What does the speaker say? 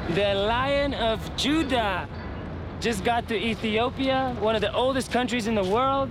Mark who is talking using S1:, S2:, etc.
S1: The Lion of Judah just got to Ethiopia, one of the oldest countries in the world.